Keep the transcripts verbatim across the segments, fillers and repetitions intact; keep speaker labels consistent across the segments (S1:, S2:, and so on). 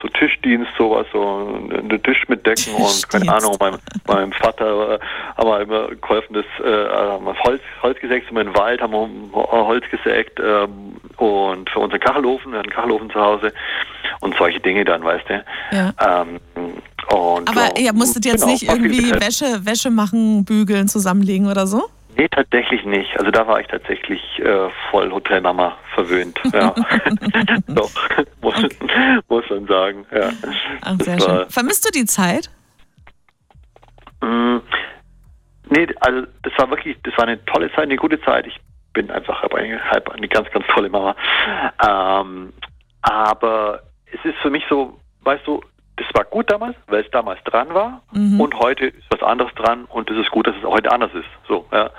S1: so Tischdienst, sowas, so einen Tisch mit Decken und keine Ahnung, meinem, meinem Vater äh, haben wir immer geholfen, das äh, haben wir Holz, Holz gesägt, sind wir im Wald, haben wir Holz gesägt äh, und für unseren Kachelofen, wir hatten einen Kachelofen zu Hause und solche Dinge dann, weißt du.
S2: Ja.
S1: Ähm, und,
S2: aber ihr musstet jetzt
S1: genau,
S2: nicht irgendwie Wäsche, Wäsche machen, bügeln, zusammenlegen oder so?
S1: Nee, tatsächlich nicht. Also da war ich tatsächlich äh, voll Hotelmama verwöhnt. Ja. Doch, muss, okay. muss man sagen. Ja.
S2: Ach, sehr war, schön. Vermisst du die Zeit?
S1: Mh, nee, also das war wirklich, das war eine tolle Zeit, eine gute Zeit. Ich bin einfach eine, eine ganz, ganz tolle Mama. Ähm, aber es ist für mich so, weißt du, das war gut damals, weil es damals dran war mhm. und heute ist was anderes dran und es ist gut, dass es heute anders ist. So, ja.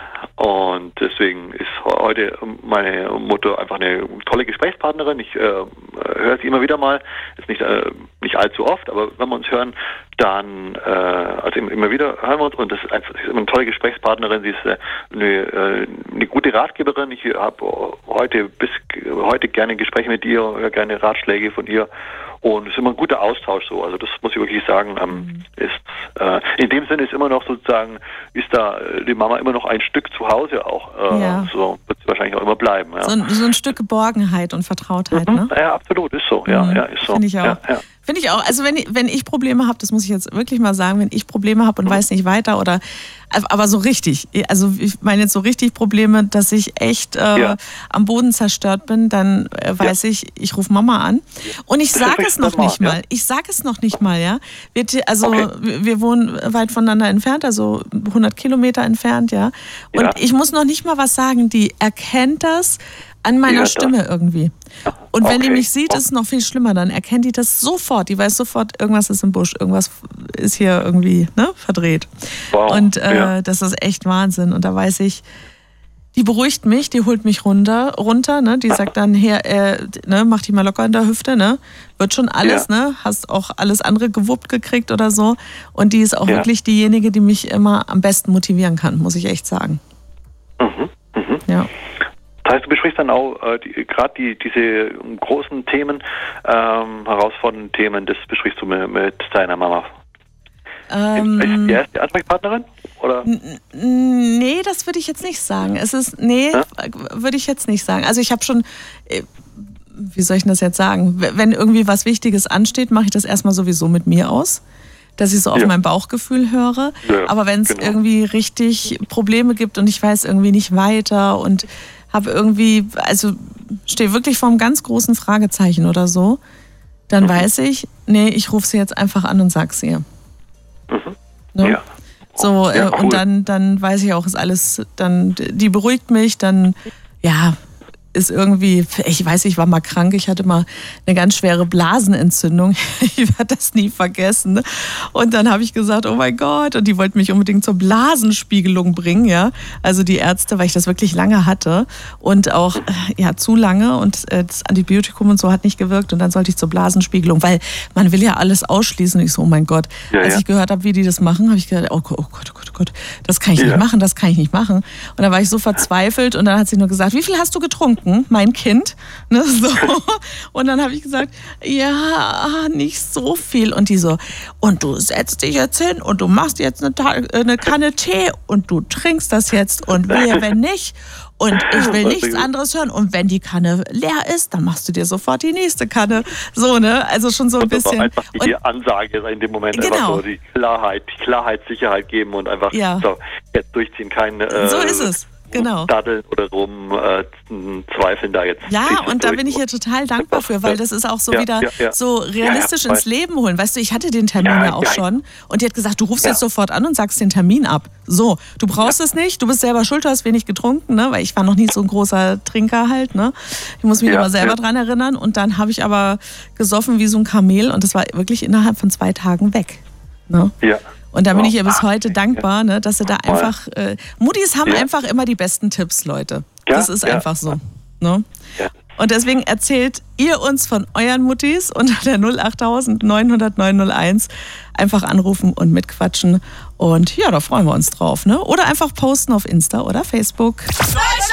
S1: Und deswegen ist heute meine Mutter einfach eine tolle Gesprächspartnerin. Ich äh, höre sie immer wieder mal, ist nicht, äh, nicht allzu oft, aber wenn wir uns hören, dann, äh, also immer wieder hören wir uns und das ist, einfach, sie ist immer eine tolle Gesprächspartnerin. Sie ist äh, eine, äh, eine gute Ratgeberin. Ich habe heute bis heute gerne Gespräche mit ihr, höre gerne Ratschläge von ihr. Und es ist immer ein guter Austausch so, also das muss ich wirklich sagen, ähm, mhm. ist äh, in dem Sinne ist immer noch sozusagen, ist da die Mama immer noch ein Stück zu Hause auch, äh, ja. so wird es wahrscheinlich auch immer bleiben. Ja.
S2: So, ein, so ein Stück Geborgenheit und Vertrautheit,
S1: mhm.
S2: ne?
S1: Ja, absolut, ist so, ja, mhm. ja, ist so.
S2: Finde ich auch.
S1: Ja, ja.
S2: Finde ich auch. Also wenn, wenn ich Probleme habe, das muss ich jetzt wirklich mal sagen, wenn ich Probleme habe und mhm. weiß nicht weiter oder, aber so richtig, also ich meine jetzt so richtig Probleme, dass ich echt äh, ja. am Boden zerstört bin, dann äh, weiß ja. ich, ich rufe Mama an und ich sage es noch nicht mal. Ja? Ich sage es noch nicht mal, ja. Wir, also okay. wir wohnen weit voneinander entfernt, also hundert Kilometer entfernt, ja. Und ja. ich muss noch nicht mal was sagen, die erkennt das an meiner ja, Stimme irgendwie. Und wenn okay. die mich sieht, ist es noch viel schlimmer. Dann erkennt die das sofort. Die weiß sofort, irgendwas ist im Busch, irgendwas ist hier irgendwie ne, verdreht.
S1: Wow.
S2: Und äh,
S1: ja.
S2: das ist echt Wahnsinn. Und da weiß ich, die beruhigt mich, die holt mich runter, runter, ne? Die sagt dann, her, äh, ne, mach dich mal locker in der Hüfte, ne? Wird schon alles, ja. ne? Hast auch alles andere gewuppt gekriegt oder so. Und die ist auch ja. wirklich diejenige, die mich immer am besten motivieren kann, muss ich echt sagen.
S1: Mhm. Mhm.
S2: Ja.
S1: Das heißt, du besprichst dann auch äh, die, gerade die, diese großen Themen, ähm, herausfordernden Themen, das besprichst du mit, mit deiner Mama.
S2: Ähm,
S1: ist die erste Ansprechpartnerin? Oder?
S2: N- nee, das würde ich jetzt nicht sagen. Es ist, nee, ja? würde ich jetzt nicht sagen. Also ich habe schon, wie soll ich das jetzt sagen, wenn irgendwie was Wichtiges ansteht, mache ich das erstmal sowieso mit mir aus, dass ich so auf ja. mein Bauchgefühl höre. Ja, aber wenn es genau. irgendwie richtig Probleme gibt und ich weiß irgendwie nicht weiter und habe irgendwie, also stehe wirklich vor einem ganz großen Fragezeichen oder so, dann mhm. weiß ich, nee, ich rufe sie jetzt einfach an und sag's ihr.
S1: Mhm.
S2: Ne?
S1: Ja.
S2: So,
S1: ja,
S2: äh,
S1: cool.
S2: und dann, dann weiß ich auch, ist alles, dann, die beruhigt mich, dann, ja, ist irgendwie, ich weiß, ich war mal krank, ich hatte mal eine ganz schwere Blasenentzündung, ich werde das nie vergessen. Und dann habe ich gesagt, oh mein Gott, und die wollten mich unbedingt zur Blasenspiegelung bringen, ja, also die Ärzte, weil ich das wirklich lange hatte und auch, ja, zu lange und das Antibiotikum und so hat nicht gewirkt und dann sollte ich zur Blasenspiegelung, weil man will ja alles ausschließen. Ich so, oh mein Gott,
S1: ja,
S2: als
S1: ja.
S2: ich gehört habe, wie die das machen, habe ich gedacht, oh Gott, oh Gott, oh Gott, oh Gott, das kann ich
S1: ja.
S2: nicht machen, das kann ich nicht machen. Und dann war ich so verzweifelt und dann hat sie nur gesagt, wie viel hast du getrunken? Mein Kind, ne, so. Und dann habe ich gesagt, ja, nicht so viel. Und die so, und du setzt dich jetzt hin und du machst jetzt eine, Ta- eine Kanne Tee und du trinkst das jetzt und wehe, wenn nicht. Und ich will nichts anderes hören. Und wenn die Kanne leer ist, dann machst du dir sofort die nächste Kanne. So, ne? Also schon so ein bisschen.
S1: Das war einfach die und, Ansage in dem Moment.
S2: Genau.
S1: Einfach so die Klarheit, die Klarheit, Sicherheit geben und einfach
S2: ja.
S1: so, jetzt durchziehen. Kein, äh,
S2: so ist es. Genau.
S1: Daddeln oder rum äh, zweifeln da jetzt.
S2: Ja, und da bin ich ja total dankbar für, weil das ist auch so
S1: ja,
S2: wieder
S1: ja, ja.
S2: so realistisch
S1: ja, ja,
S2: ins Leben holen. Weißt du, ich hatte den Termin ja, ja auch ja. schon und die hat gesagt, du rufst ja. jetzt sofort an und sagst den Termin ab. So, du brauchst ja. es nicht, du bist selber schuld, du hast wenig getrunken, ne? Weil ich war noch nie so ein großer Trinker halt. Ne? Ich muss mich ja, immer selber ja. dran erinnern und dann habe ich aber gesoffen wie so ein Kamel und das war wirklich innerhalb von zwei Tagen weg. Ne?
S1: Ja.
S2: Und da bin ich ihr bis heute dankbar, ne, dass sie da einfach, äh, Muttis haben ja. einfach immer die besten Tipps, Leute. Ja, das ist ja. einfach so. Ne? Ja. Und deswegen erzählt ihr uns von euren Muttis unter der null acht neun null null neun null eins. Einfach anrufen und mitquatschen. Und ja, da freuen wir uns drauf. Ne? Oder einfach posten auf Insta oder Facebook.